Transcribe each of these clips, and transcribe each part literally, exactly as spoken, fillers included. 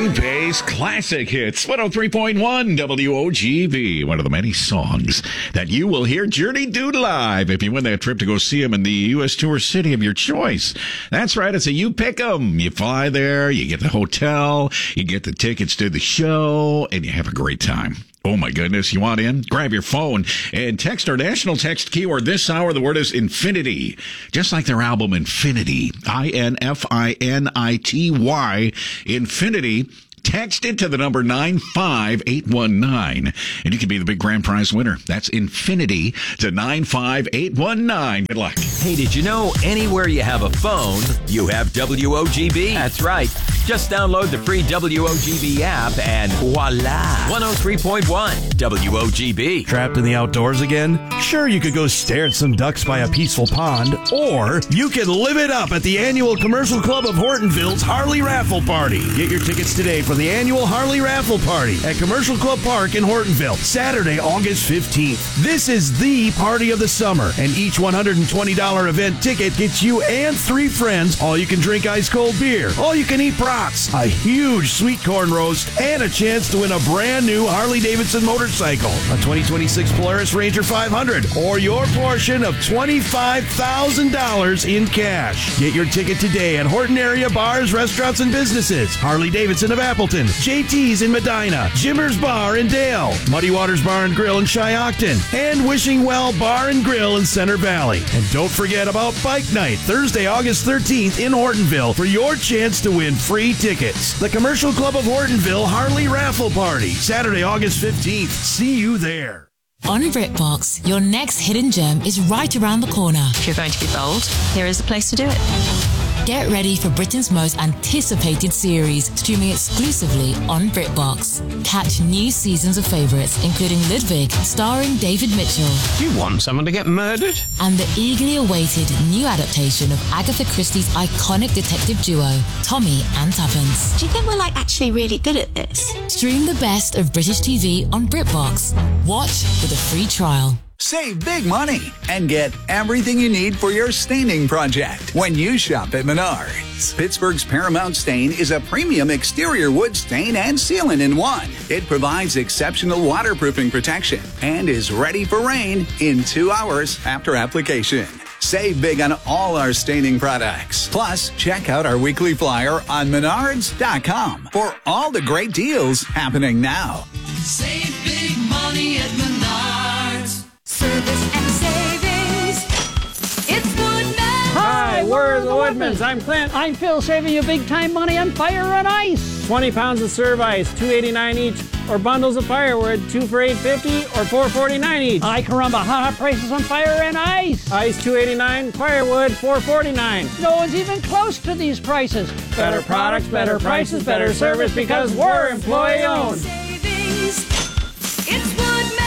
Green Bay's classic hits, one oh three point one W O G B. One of the many songs that you will hear Journey do live if you win that trip to go see them in the U S tour city of your choice. That's right. It's a you pick 'em. You fly there, you get the hotel, you get the tickets to the show, and you have a great time. Oh, my goodness. You want in? Grab your phone and text our national text keyword this hour. The word is infinity. Just like their album Infinity. I N F I N I T Y. Infinity. Text it to the number nine five eight one nine, and you can be the big grand prize winner. That's Infinity to nine five eight one nine. Good luck. Hey, did you know anywhere you have a phone, you have W O G B? That's right. Just download the free W O G B app and voila. one oh three point one W O G B. Trapped in the outdoors again? Sure, you could go stare at some ducks by a peaceful pond, or you could live it up at the annual Commercial Club of Hortonville's Harley Raffle Party. Get your tickets today for the annual Harley Raffle Party at Commercial Club Park in Hortonville, Saturday, August fifteenth. This is the party of the summer, and each one hundred twenty dollars event ticket gets you and three friends all-you-can-drink ice-cold beer, all-you-can-eat brats, a huge sweet corn roast, and a chance to win a brand-new Harley-Davidson motorcycle, a twenty twenty-six Polaris Ranger five hundred, or your portion of twenty-five thousand dollars in cash. Get your ticket today at Horton area bars, restaurants, and businesses. Harley-Davidson of Appleton, J T's in Medina, Jimmer's Bar in Dale, Muddy Waters Bar and Grill in Shiocton, and Wishing Well Bar and Grill in Center Valley. And don't forget about Bike Night, Thursday, August thirteenth in Hortonville for your chance to win free tickets. The Commercial Club of Hortonville Harley Raffle Party, Saturday, August fifteenth. See you there. On BritBox, your next hidden gem is right around the corner. If you're going to be bold, here is the place to do it. Get ready for Britain's most anticipated series, streaming exclusively on BritBox. Catch new seasons of favourites, including Ludwig, starring David Mitchell. You want someone to get murdered? And the eagerly awaited new adaptation of Agatha Christie's iconic detective duo, Tommy and Tuppence. Do you think we're like actually really good at this? Stream the best of British T V on BritBox. Watch with a free trial. Save big money and get everything you need for your staining project when you shop at Menards. Pittsburgh's Paramount Stain is a premium exterior wood stain and sealant in one. It provides exceptional waterproofing protection and is ready for rain in two hours after application. Save big on all our staining products. Plus, check out our weekly flyer on menards dot com for all the great deals happening now. Save big money at Menards. Service and savings. It's Woodman. Hi, we're the Woodmans. I'm Clint. I'm Phil, saving you big time money on fire and ice. twenty pounds of Serve Ice, two eighty-nine each, or bundles of firewood, two for eight fifty or four forty-nine each. Ay caramba, hot prices on fire and ice. Ice two eighty-nine, firewood four forty-nine. No one's even close to these prices. Better products, better prices, better service because we're employee owned. Savings. It's Woodman.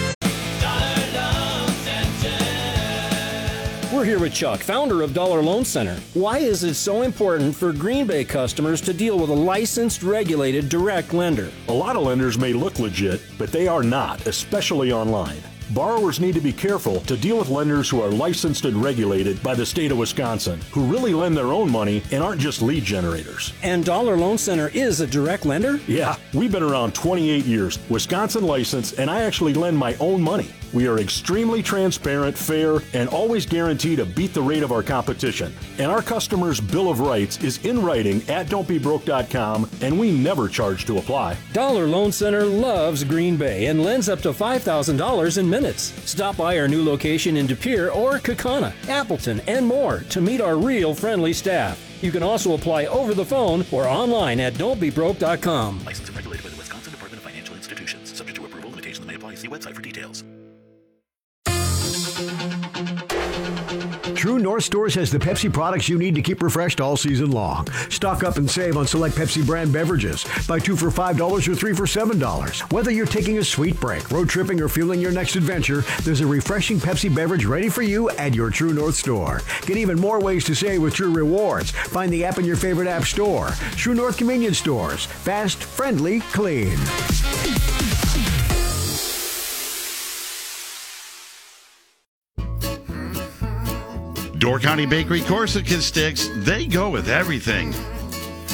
We're here with Chuck, founder of Dollar Loan Center. Why is it so important for Green Bay customers to deal with a licensed, regulated, direct lender? A lot of lenders may look legit, but they are not, especially online. Borrowers need to be careful to deal with lenders who are licensed and regulated by the state of Wisconsin, who really lend their own money and aren't just lead generators. And Dollar Loan Center is a direct lender? Yeah, we've been around twenty-eight years, Wisconsin licensed, and I actually lend my own money. We are extremely transparent, fair, and always guarantee to beat the rate of our competition. And our customers' Bill of Rights is in writing at don't be broke dot com, and we never charge to apply. Dollar Loan Center loves Green Bay and lends up to five thousand dollars in minutes. Stop by our new location in De Pere or Kaukauna, Appleton, and more to meet our real friendly staff. You can also apply over the phone or online at don't be broke dot com. Licensed and regulated by the Wisconsin Department of Financial Institutions. Subject to approval, limitations may apply. See website for details. True North Stores has the Pepsi products you need to keep refreshed all season long. Stock up and save on select Pepsi brand beverages. Buy two for five dollars or three for seven dollars. Whether you're taking a sweet break, road tripping, or fueling your next adventure, there's a refreshing Pepsi beverage ready for you at your True North store. Get even more ways to save with True Rewards. Find the app in your favorite app store. True North Convenience Stores. Fast, friendly, clean. Door County Bakery Corsican sticks, they go with everything.